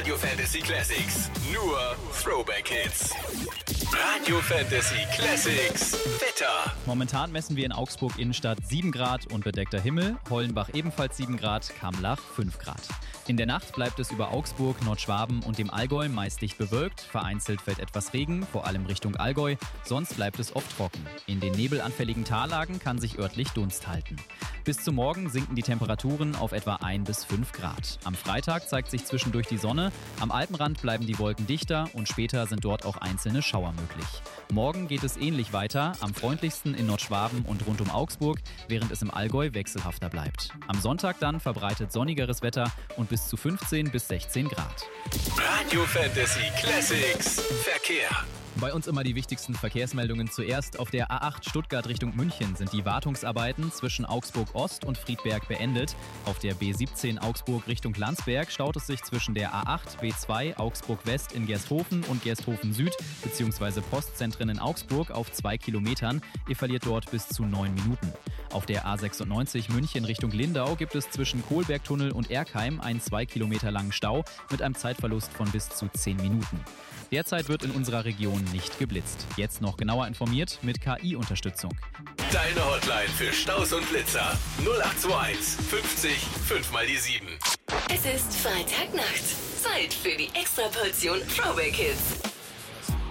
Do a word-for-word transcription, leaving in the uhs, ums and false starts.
Radio Fantasy Classics. Nur Throwback Hits. Radio Fantasy Classics. Wetter. Momentan messen wir in Augsburg Innenstadt sieben Grad und bedeckter Himmel. Hollenbach ebenfalls sieben Grad, Kamlach fünf Grad. In der Nacht bleibt es über Augsburg, Nordschwaben und dem Allgäu meist dicht bewölkt. Vereinzelt fällt etwas Regen, vor allem Richtung Allgäu. Sonst bleibt es oft trocken. In den nebelanfälligen Tallagen kann sich örtlich Dunst halten. Bis zum Morgen sinken die Temperaturen auf etwa ein bis fünf Grad. Am Freitag zeigt sich zwischendurch die Sonne. Am Alpenrand bleiben die Wolken dichter und später sind dort auch einzelne Schauer möglich. Morgen geht es ähnlich weiter, am freundlichsten in Nordschwaben und rund um Augsburg, während es im Allgäu wechselhafter bleibt. Am Sonntag dann verbreitet sonnigeres Wetter und bis zu fünfzehn bis sechzehn Grad. Radio Fantasy Classics. Verkehr. Bei uns immer die wichtigsten Verkehrsmeldungen zuerst. Auf der A acht Stuttgart Richtung München sind die Wartungsarbeiten zwischen Augsburg Ost und Friedberg beendet. Auf der B siebzehn Augsburg Richtung Landsberg staut es sich zwischen der A acht, B zwei, Augsburg West in Gersthofen und Gersthofen Süd bzw. Postzentren in Augsburg auf zwei Kilometern. Ihr verliert dort bis zu neun Minuten. Auf der A sechsundneunzig München Richtung Lindau gibt es zwischen Kohlbergtunnel und Erkheim einen zwei Kilometer langen Stau mit einem Zeitverlust von bis zu zehn Minuten. Derzeit wird in unserer Region nicht geblitzt. Jetzt noch genauer informiert mit K I-Unterstützung. Deine Hotline für Staus und Blitzer. null acht zwei eins fünfzig fünf mal die sieben. Es ist Freitagnacht. Zeit für die Extraportion Throwback Hits.